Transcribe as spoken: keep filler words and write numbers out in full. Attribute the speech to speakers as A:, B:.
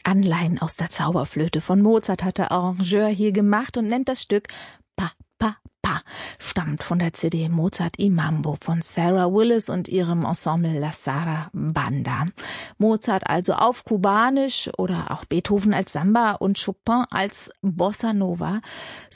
A: Anleihen aus der Zauberflöte von Mozart hat der Arrangeur hier gemacht und nennt das Stück Pa, Pa, Pa, stammt von der C D Mozart i Mambo von Sarah Willis und ihrem Ensemble La Sara Banda. Mozart also auf Kubanisch oder auch Beethoven als Samba und Chopin als Bossa Nova.